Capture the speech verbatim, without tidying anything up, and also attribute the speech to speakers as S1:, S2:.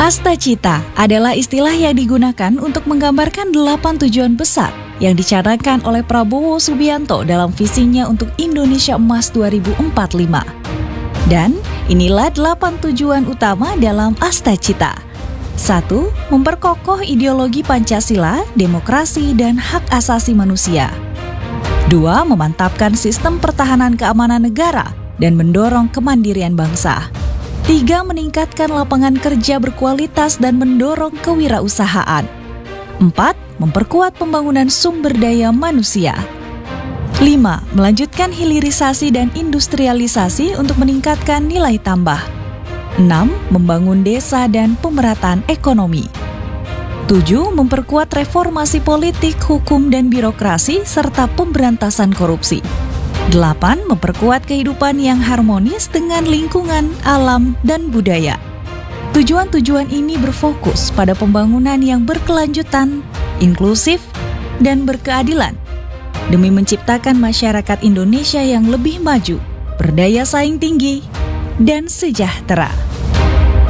S1: Astacita adalah istilah yang digunakan untuk menggambarkan delapan tujuan besar yang dicanangkan oleh Prabowo Subianto dalam visinya untuk Indonesia Emas dua ribu empat puluh lima. Dan inilah delapan tujuan utama dalam Astacita. Satu. Memperkokoh ideologi Pancasila, demokrasi, dan hak asasi manusia. Dua. Memantapkan sistem pertahanan keamanan negara dan mendorong kemandirian bangsa. Tiga. Meningkatkan lapangan kerja berkualitas dan mendorong kewirausahaan. Empat. Memperkuat pembangunan sumber daya manusia. Lima. Melanjutkan hilirisasi dan industrialisasi untuk meningkatkan nilai tambah. Enam. Membangun desa dan pemerataan ekonomi. Tujuh. Memperkuat reformasi politik, hukum, dan birokrasi serta pemberantasan korupsi. Delapan. Memperkuat kehidupan yang harmonis dengan lingkungan, alam, dan budaya. Tujuan-tujuan ini berfokus pada pembangunan yang berkelanjutan, inklusif, dan berkeadilan demi menciptakan masyarakat Indonesia yang lebih maju, berdaya saing tinggi, dan sejahtera.